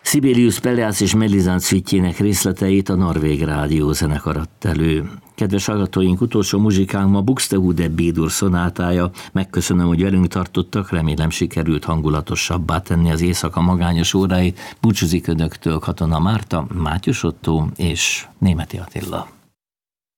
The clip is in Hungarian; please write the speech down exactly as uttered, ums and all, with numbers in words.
Sibelius, Pelléas és Melizán szütjének részleteit a Norvég Rádió zenekar adta elő. Kedves hallgatóink, utolsó muzsikánk ma Buxtehude B-dur szonátája. Megköszönöm, hogy velünk tartottak, remélem sikerült hangulatosabbá tenni az éjszaka magányos óráit. Búcsúzik önöktől Katona Márta, Mátyus Ottó és Németi Attila.